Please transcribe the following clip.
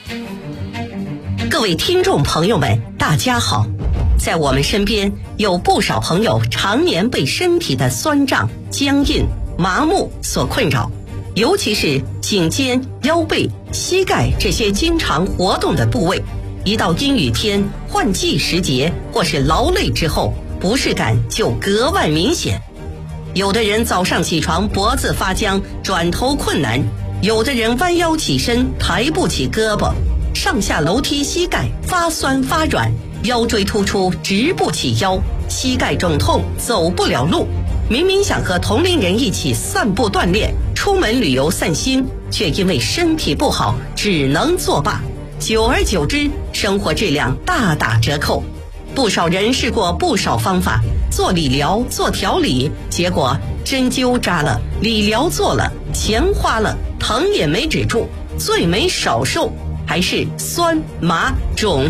各位听众朋友们，大家好。在我们身边有不少朋友常年被身体的酸胀、僵硬、麻木所困扰，尤其是颈肩、腰背、膝盖这些经常活动的部位，一到阴雨天、换季时节或是劳累之后，不适感就格外明显。有的人早上起床脖子发僵，转头困难；有的人弯腰起身抬不起胳膊，上下楼梯膝盖发酸发软，腰椎突出直不起腰，膝盖肿痛走不了路。明明想和同龄人一起散步锻炼，出门旅游散心，却因为身体不好只能作罢。久而久之，生活质量大打折扣。不少人试过不少方法，做理疗、做调理，结果针灸扎了，理疗做了，钱花了，疼也没止住，最没少受，还是酸麻肿